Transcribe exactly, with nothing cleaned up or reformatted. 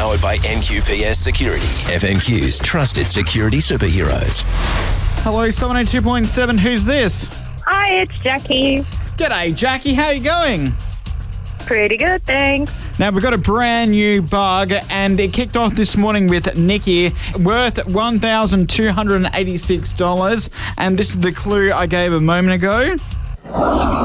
Powered by N Q P S Security. F M Q's trusted security superheroes. Hello, seven oh two point seven. Who's this? Hi, it's Jackie. G'day, Jackie. How are you going? Pretty good, thanks. Now, we've got a brand new bug, and it kicked off this morning with Nikki, worth one thousand two hundred eighty-six dollars. And this is the clue I gave a moment ago.